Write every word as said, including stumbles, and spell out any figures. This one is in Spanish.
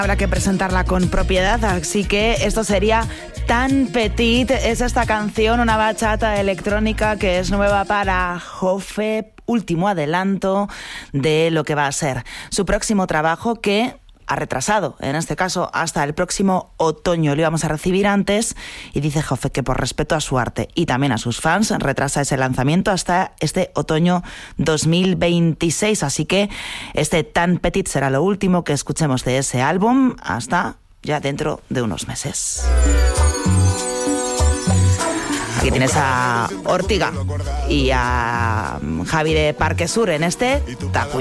Habrá que presentarla con propiedad, así que esto sería Tan Petit. Es esta canción, una bachata electrónica que es nueva para Jofe, último adelanto de lo que va a ser su próximo trabajo, que ha retrasado, en este caso, hasta el próximo otoño. Lo íbamos a recibir antes y dice Jofe que por respeto a su arte y también a sus fans retrasa ese lanzamiento hasta este otoño dos mil veintiséis. Así que este Tan Petit será lo último que escuchemos de ese álbum hasta ya dentro de unos meses. Aquí tienes a Ortiga y a Javi de Parque Sur en este Tapuña.